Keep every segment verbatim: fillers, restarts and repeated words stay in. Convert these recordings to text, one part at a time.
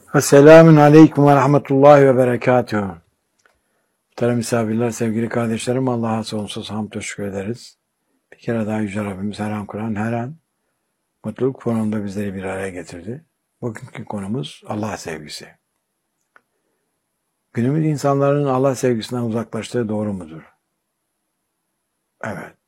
Esselamun Aleyküm ve Rahmetullahi ve Berekatuhu. Muhterem misafirler, sevgili kardeşlerim, Allah'a sonsuz hamd teşekkür ederiz. Bir kere daha Yüce Rabbimiz her an Kur'an, her an mutluluk fonunda bizleri bir araya getirdi. Bugünkü konumuz Allah sevgisi. Günümüz insanların Allah sevgisinden uzaklaştığı doğru mudur? Evet.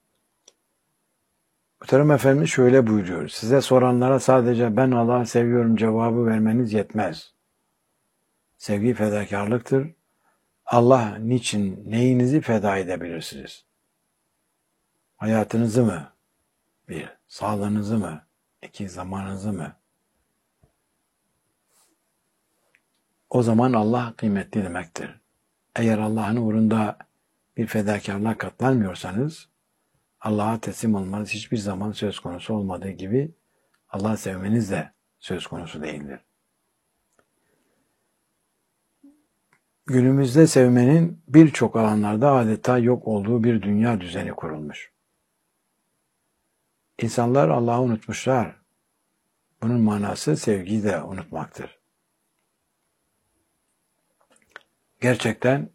Muhterem Efendimiz şöyle buyuruyor. Size soranlara sadece ben Allah'ı seviyorum cevabı vermeniz yetmez. Sevgi fedakarlıktır. Allah niçin, neyinizi feda edebilirsiniz? Hayatınızı mı? Bir, sağlığınızı mı? İki, zamanınızı mı? O zaman Allah kıymetli demektir. Eğer Allah'ın uğrunda bir fedakarlığa katlanmıyorsanız, Allah'a teslim olmanız hiçbir zaman söz konusu olmadığı gibi Allah'ı sevmeniz de söz konusu değildir. Günümüzde sevmenin birçok alanlarda adeta yok olduğu bir dünya düzeni kurulmuş. İnsanlar Allah'ı unutmuşlar. Bunun manası sevgiyi de unutmaktır. Gerçekten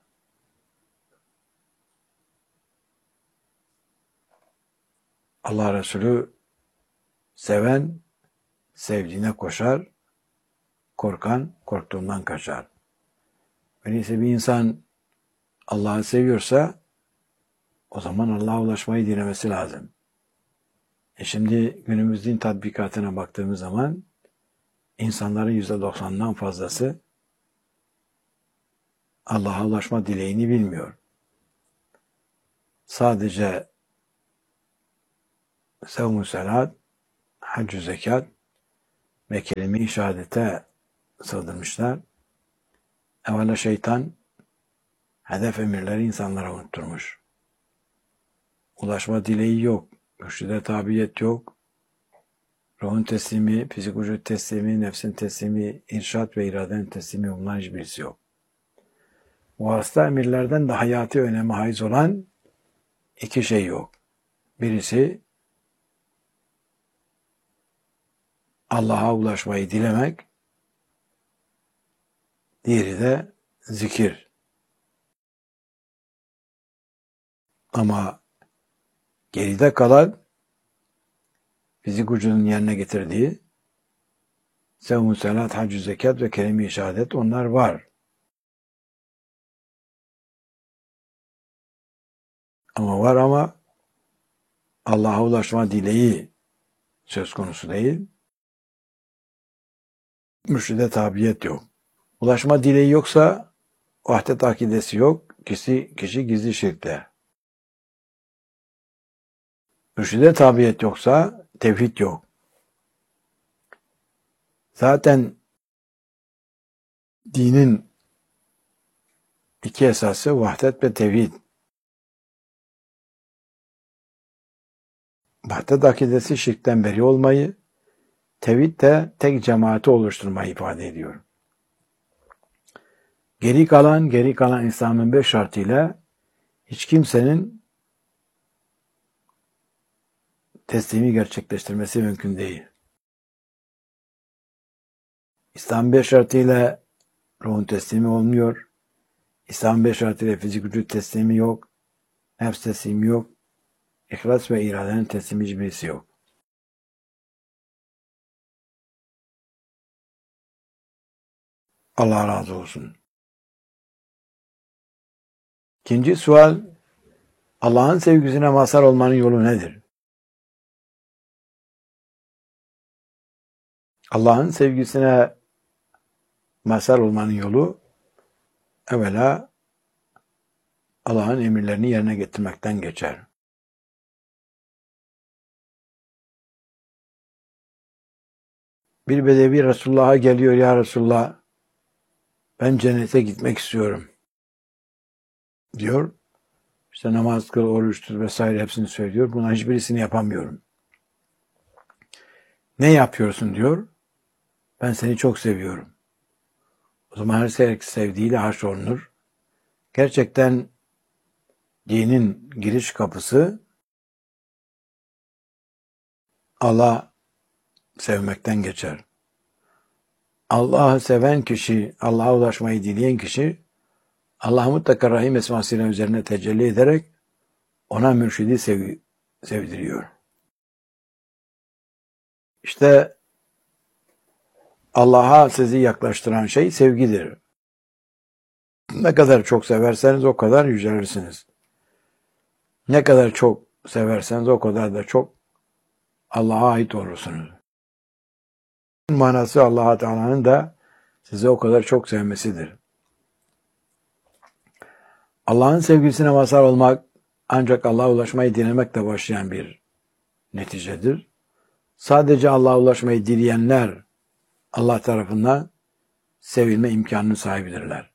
Allah Resulü seven sevdiğine koşar, korkan korktuğundan kaçar. Öyleyse bir insan Allah'ı seviyorsa o zaman Allah'a ulaşmayı dilemesi lazım. E şimdi günümüzün tatbikatına baktığımız zaman insanların yüzde doksanından fazlası Allah'a ulaşma dileğini bilmiyor. Sadece sevm-ü salat, hac-ı zekat ve kelime-i şehadete sığdırmışlar. Evvela şeytan hedef emirleri insanlara unutturmuş. Ulaşma dileği yok, mürşide tabiyet yok, ruhun teslimi, fizik vücut teslimi, nefsin teslimi, irşat ve iradenin teslimi bunların hiçbirisi yok. Vasıta emirlerden de hayati öneme haiz olan iki şey yok. Birisi Allah'a ulaşmayı dilemek, diğeri de zikir. Ama geride kalan fizik vücudun yerine getirdiği sevm-ü salat, hac-ı zekat ve kelime-i şehadet onlar var. Ama var ama Allah'a ulaşma dileği söz konusu değil. Mürşide tabiyet yok. Ulaşma dileği yoksa vahdet akidesi yok. Kişi, kişi gizli şirkte. Mürşide tabiyet yoksa tevhid yok. Zaten dinin iki esası vahdet ve tevhid. Vahdet akidesi şirkten beri olmayı, tevhid de tek cemaati oluşturmayı ifade ediyor. Geri kalan, geri kalan İslam'ın beş şartıyla hiç kimsenin teslimi gerçekleştirmesi mümkün değil. İslam beş şartıyla ruhun teslimi olmuyor. İslam beş şartıyla fizik vücut teslimi yok. Nefs teslimi yok. İhlas ve iradenin teslimi hiçbirisi yok. Allah razı olsun. İkinci sual, Allah'ın sevgisine mazhar olmanın yolu nedir? Allah'ın sevgisine mazhar olmanın yolu, evvela Allah'ın emirlerini yerine getirmekten geçer. Bir bedevi Resulullah'a geliyor, ya Resulullah, ben cennete gitmek istiyorum diyor. İşte namaz kıl, oruçtur vesaire hepsini söylüyor. Bunların hiçbirisini yapamıyorum. Ne yapıyorsun diyor. Ben seni çok seviyorum. O zaman her şey sevdiğiyle haşrolunur. Gerçekten dinin giriş kapısı Allah sevmekten geçer. Allah'ı seven kişi, Allah'a ulaşmayı dileyen kişi, Allah mutlaka Rahim esmasıyla üzerine tecelli ederek ona mürşidi sev sevdiriyor. İşte Allah'a sizi yaklaştıran şey sevgidir. Ne kadar çok severseniz o kadar yücelirsiniz. Ne kadar çok severseniz o kadar da çok Allah'a ait olursunuz. Manası Allah Teala'nın da sizi o kadar çok sevmesidir. Allah'ın sevgisine mazhar olmak ancak Allah'a ulaşmayı dilemekle başlayan bir neticedir. Sadece Allah'a ulaşmayı dileyenler Allah tarafından sevilme imkanının sahibidirler.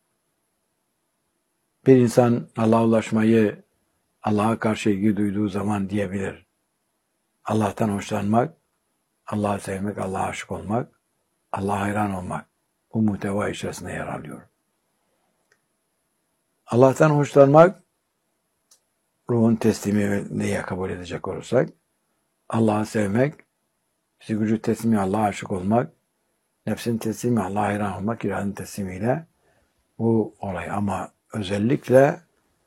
Bir insan Allah'a ulaşmayı Allah'a karşı ilgi duyduğu zaman diyebilir. Allah'tan hoşlanmak, Allah'ı sevmek, Allah'a aşık olmak, Allah'a hayran olmak bu muhteva içerisinde yer alıyor. Allah'tan hoşlanmak, ruhun teslimi diye kabul edecek olursak, Allah'ı sevmek, bizi gücü teslimi Allah'a aşık olmak, nefsin teslimi Allah'a hayran olmak, iradenin teslimiyle bu olay. Ama özellikle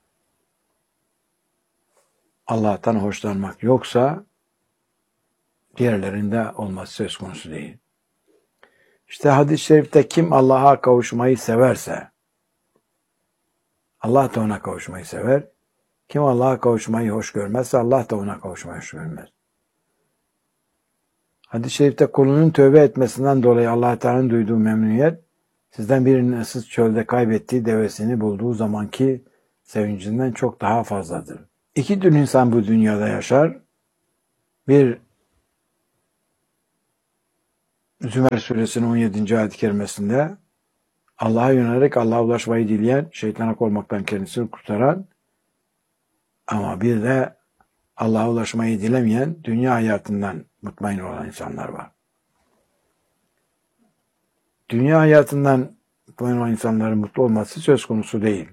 Allah'tan hoşlanmak yoksa diğerlerinde olması söz konusu değil. İşte hadis-i şerifte kim Allah'a kavuşmayı severse Allah da ona kavuşmayı sever. Kim Allah'a kavuşmayı hoş görmezse Allah da ona kavuşmayı hoş görmez. Hadis-i şerifte kulunun tövbe etmesinden dolayı Allah Teala'nın duyduğu memnuniyet sizden birinin ıssız çölde kaybettiği devesini bulduğu zamanki sevincinden çok daha fazladır. İki tür insan bu dünyada yaşar. Bir, Zümer suresinin on yedinci ayet-i kerimesinde Allah'a yönelerek Allah'a ulaşmayı dileyen, şeytana olmaktan kendisini kurtaran, ama bir de Allah'a ulaşmayı dilemeyen, dünya hayatından mutmain olan insanlar var. Dünya hayatından mutmain olan insanların mutlu olması söz konusu değil.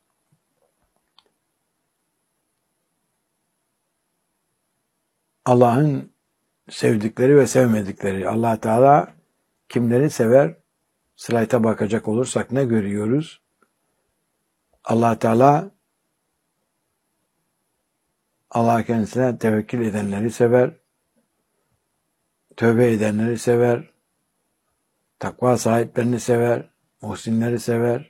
Allah'ın sevdikleri ve sevmedikleri, Allah Teala kimleri sever? Slayta bakacak olursak ne görüyoruz? Allah Teala Allah kendisine tevekkül edenleri sever, tövbe edenleri sever, takva sahiplerini sever, muhsinleri sever,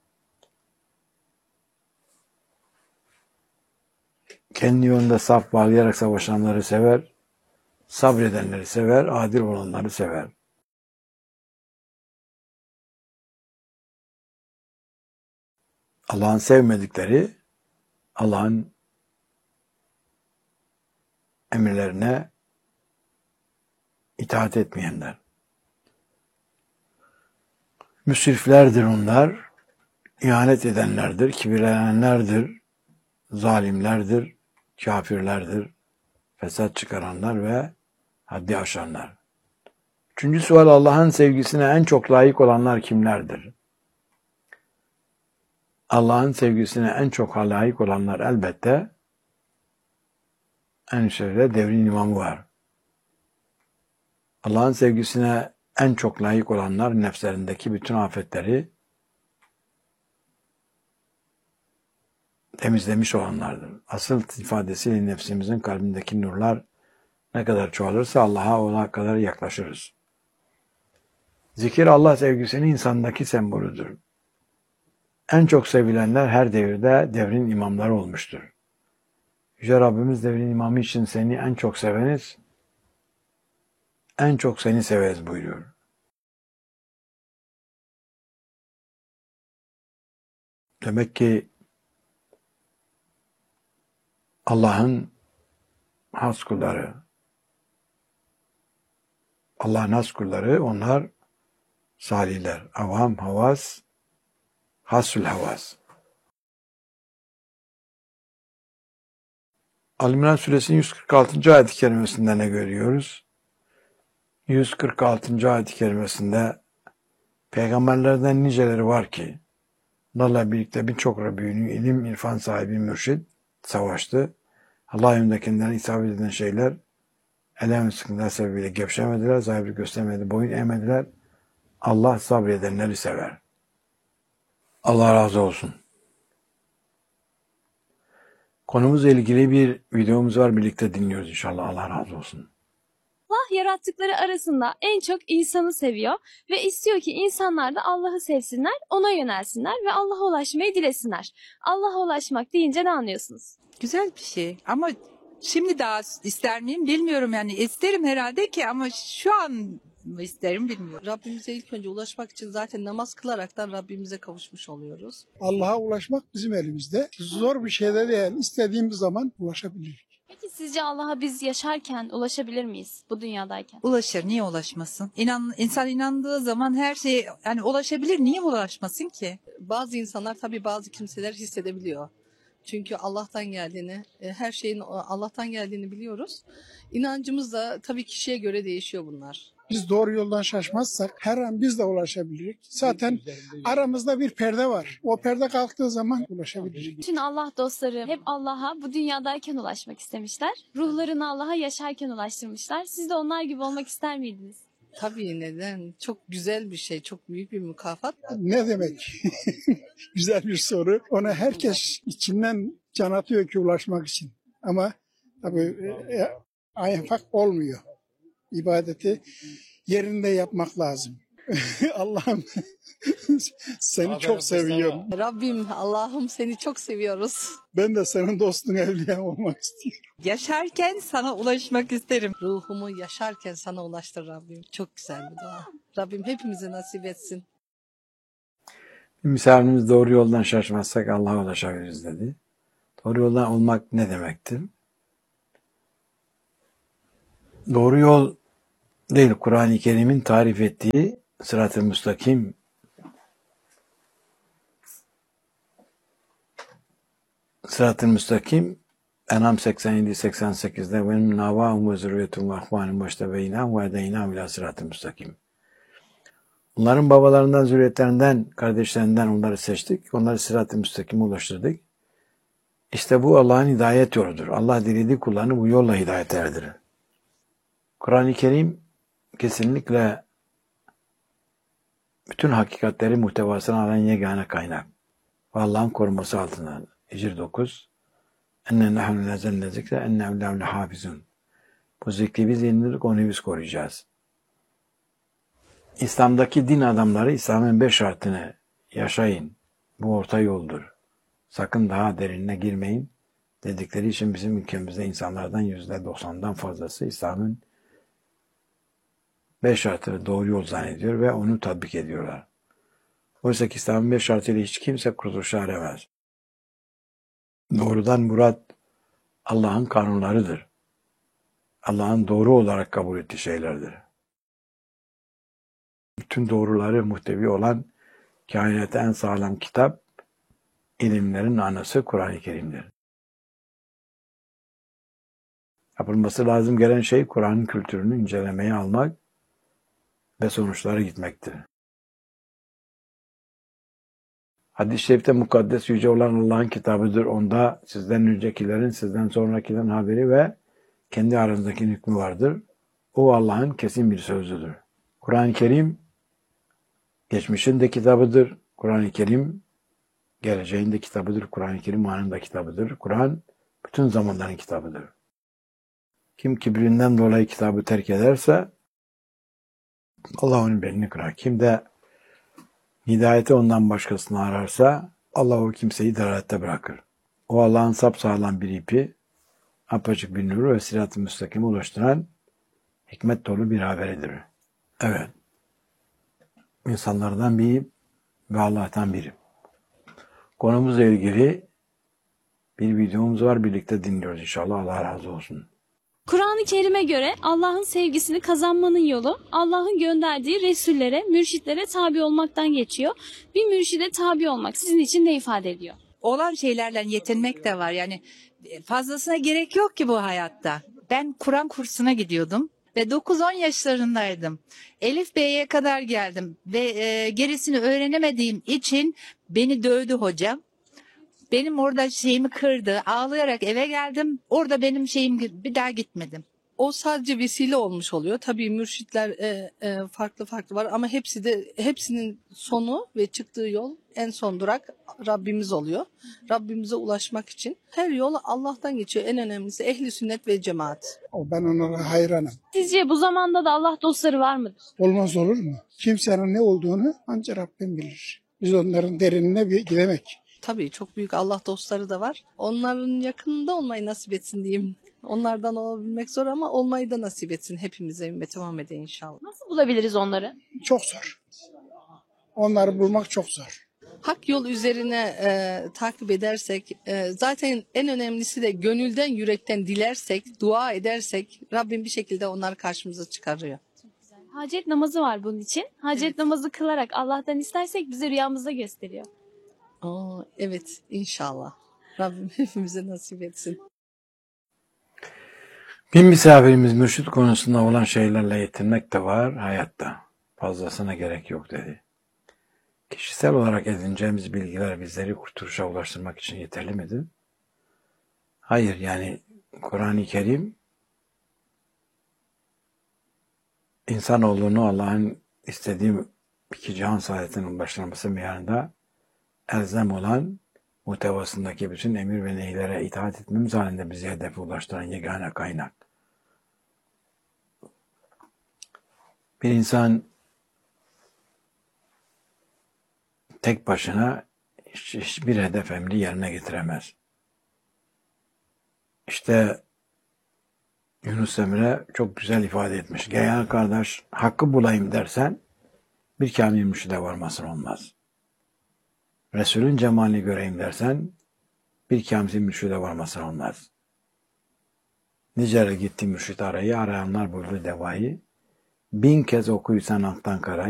kendi yolunda saf bağlayarak savaşanları sever, sabredenleri sever, adil olanları sever. Allah'ın sevmedikleri, Allah'ın emirlerine itaat etmeyenler. Müsriflerdir onlar, ihanet edenlerdir, kibirlenenlerdir, zalimlerdir, kafirlerdir, fesat çıkaranlar ve haddi aşanlar. Üçüncü sual, Allah'ın sevgisine en çok layık olanlar kimlerdir? Allah'ın sevgisine en çok layık olanlar elbette en şerefli devrin imamı var. Allah'ın sevgisine en çok layık olanlar nefslerindeki bütün afetleri temizlemiş olanlardır. Asıl ifadesiyle nefsimizin kalbindeki nurlar ne kadar çoğalırsa Allah'a ona kadar yaklaşırız. Zikir Allah sevgisinin insandaki sembolüdür. En çok sevilenler her devirde devrin imamları olmuştur. Yüce Rabbimiz devrin imamı için seni en çok seveniz, en çok seni severiz buyuruyor. Demek ki Allah'ın has kulları, Allah'ın has kulları onlar salihler. Avam, havas, hasül havas. Al-İmran suresinin yüz kırk altıncı ayet-i kerimesinde ne görüyoruz? yüz kırk altıncı ayet-i kerimesinde peygamberlerden niceleri var ki onlarla birlikte birçok Rabbinin ilim, irfan sahibi mürşid savaştı. Allah yolunda kendilerine isabet eden şeyler elem ve sıkıntılar sebebiyle gevşemediler, zahiri göstermedi, boyun eğmediler. Allah sabredenleri sever. Allah razı olsun. Konumuzla ilgili bir videomuz var. Birlikte dinliyoruz inşallah. Allah razı olsun. Allah yarattıkları arasında en çok insanı seviyor ve istiyor ki insanlar da Allah'ı sevsinler, ona yönelsinler ve Allah'a ulaşmayı dilesinler. Allah'a ulaşmak deyince ne anlıyorsunuz? Güzel bir şey ama şimdi daha ister miyim bilmiyorum, yani isterim herhalde ki, ama şu an mı isterim bilmiyorum. Rabbimize ilk önce ulaşmak için zaten namaz kılaraktan Rabbimize kavuşmuş oluyoruz. Allah'a ulaşmak bizim elimizde. Zor bir şey de değil. İstediğimiz zaman ulaşabiliriz. Peki sizce Allah'a biz yaşarken ulaşabilir miyiz bu dünyadayken? Ulaşır, niye ulaşmasın? İnan, insan inandığı zaman her şeye yani ulaşabilir, niye ulaşmasın ki? Bazı insanlar tabii bazı kimseler hissedebiliyor. Çünkü Allah'tan geldiğini, e, her şeyin Allah'tan geldiğini biliyoruz. İnancımız da tabii kişiye göre değişiyor bunlar. Biz doğru yoldan şaşmazsak her an biz de ulaşabiliriz. Zaten aramızda bir perde var. O perde kalktığı zaman ulaşabiliriz. Bütün Allah dostları hep Allah'a bu dünyadayken ulaşmak istemişler. Ruhlarını Allah'a yaşarken ulaştırmışlar. Siz de onlar gibi olmak ister miydiniz? Tabii, neden? Çok güzel bir şey, çok büyük bir mükafat. Ne demek? Güzel bir soru. Ona herkes içinden can atıyor ki ulaşmak için. Ama tabii e, enfak olmuyor. İbadeti yerinde yapmak lazım. Allah'ım seni çok seviyorum. Rabbim, Allah'ım seni çok seviyoruz. Ben de senin dostun, evliyan olmak istiyorum. Yaşarken sana ulaşmak isterim. Ruhumu yaşarken sana ulaştır Rabbim. Çok güzel bir dua. Rabbim hepimize nasip etsin. Misafirimiz doğru yoldan şaşmazsak Allah'a ulaşabiliriz dedi. Doğru yoldan olmak ne demektir? Doğru yol değil, Kur'an-ı Kerim'in tarif ettiği sırat-ı müstakim, sırat-ı müstakim En'am seksen yedi seksen sekizde ve navâhum ve zürriyetum ve ahvânum başta beynâhum ve edeynâhum ilâ sırat-ı müstakim. Onların babalarından, zürriyetlerinden, kardeşlerinden onları seçtik. Onları sırat-ı müstakime ulaştırdık. İşte bu Allah'ın hidayet yoludur. Allah dilediği kullarını bu yolla hidayet erdirir. Kur'an-ı Kerim kesinlikle bütün hakikatleri muhtevasına alan yegane kaynak. Ve Allah'ın koruması altında. Hicr dokuz. Enne nehnu nezzelne zikre enne evlâhu lehâfizun. Bu zikri biz indirdik, onu biz koruyacağız. İslam'daki din adamları İslam'ın beş şartını yaşayın. Bu orta yoldur. Sakın daha derinine girmeyin dedikleri için bizim ülkemizde insanlardan yüzde doksandan fazlası İslam'ın beş şartını doğru yol zannediyor ve onu tatbik ediyorlar. Oysa ki İslam'ın beş şartıyla hiç kimse kurtuluşa eremez. Doğrudan murat Allah'ın kanunlarıdır. Allah'ın doğru olarak kabul ettiği şeylerdir. Bütün doğruları muhtevi olan kainata en sağlam kitap, ilimlerin anası Kur'an-ı Kerim'dir. Yapılması lazım gelen şey Kur'an'ın kültürünü incelemeye almak ve sonuçlara gitmektir. Hadis-i şerifte mukaddes yüce olan Allah'ın kitabıdır. Onda sizden öncekilerin, sizden sonrakilerin haberi ve kendi aranızdaki hükmü vardır. O Allah'ın kesin bir sözüdür. Kur'an-ı Kerim geçmişin de kitabıdır. Kur'an-ı Kerim geleceğin de kitabıdır. Kur'an-ı Kerim anın da kitabıdır. Kur'an bütün zamanların kitabıdır. Kim kibrinden dolayı kitabı terk ederse Allah onun belini kırar. Kim de hidayeti ondan başkasını ararsa Allah o kimseyi dalalette bırakır. O Allah'ın sapsağlam bir ipi, apaçık bir nuru ve sırat-ı müstakime ulaştıran hikmet dolu bir haberidir. Evet. İnsanlardan biri ve Allah'tan biri. Konumuzla ilgili bir videomuz var. Birlikte dinliyoruz inşallah. Allah razı olsun. Kur'an-ı Kerim'e göre Allah'ın sevgisini kazanmanın yolu Allah'ın gönderdiği Resullere, mürşitlere tabi olmaktan geçiyor. Bir mürşide tabi olmak sizin için ne ifade ediyor? Olan şeylerle yetinmek de var, yani fazlasına gerek yok ki bu hayatta. Ben Kur'an kursuna gidiyordum ve dokuz on yaşlarındaydım. Elif B'ye kadar geldim ve e, gerisini öğrenemediğim için beni dövdü hocam. Benim orada şeyimi kırdı. Ağlayarak eve geldim. Orada benim şeyim, bir daha gitmedim. O sadece vesile olmuş oluyor. Tabii mürşitler e, e, farklı farklı var ama hepsi de hepsinin sonu ve çıktığı yol, en son durak Rabbimiz oluyor. Rabbimize ulaşmak için her yol Allah'tan geçiyor. En önemlisi ehli sünnet ve cemaat. O ben onlara hayranım. Sizce bu zamanda da Allah dostları var mıdır? Olmaz olur mu? Kimsenin ne olduğunu ancak Rabbim bilir. Biz onların derinine bir gidemek. Tabii çok büyük Allah dostları da var. Onların yakınında olmayı nasip etsin diyeyim. Onlardan olabilmek zor ama olmayı da nasip etsin hepimize, ümmeti Muhammed'e inşallah. Nasıl bulabiliriz onları? Çok zor. Onları bulmak çok zor. Hak yol üzerine e, takip edersek, e, zaten en önemlisi de gönülden, yürekten dilersek, dua edersek Rabbim bir şekilde onları karşımıza çıkarıyor. Hacet namazı var bunun için. Hacet Evet. namazı kılarak Allah'tan istersek bize rüyamızda gösteriyor. Aa, evet inşallah. Rabbim hepimize nasip etsin. Bir misafirimiz mürşit konusunda olan şeylerle yetinmek de var hayatta. Fazlasına gerek yok dedi. Kişisel olarak edineceğimiz bilgiler bizleri kurtuluşa ulaştırmak için yeterli midir? Hayır, yani Kur'an-ı Kerim insanoğlunu Allah'ın istediği iki cihan saadetinin ulaştırması meyanında elzem olan muhtevasındaki bütün emir ve neylere itaat etmemiz halinde bizi hedefe ulaştıran yegane kaynak. Bir insan tek başına hiçbir hedef emri yerine getiremez. İşte Yunus Emre çok güzel ifade etmiş. Gel kardeş, hakkı bulayım dersen bir kamil mürşide varmasın olmaz. Resulün cemalini göreyim dersen bir kamil mürşide varmasın olmaz. Nice gitti mürşit arayı, arayanlar buldu devayı. Bin kez okuysan alttan karayı.